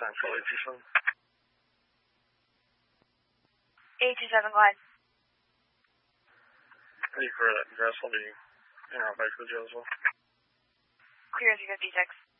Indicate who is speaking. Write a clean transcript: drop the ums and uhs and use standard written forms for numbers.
Speaker 1: Central 827.
Speaker 2: 827, go ahead.
Speaker 1: Can you clear that address? I'll be in our bike with you as well.
Speaker 2: Clear 356.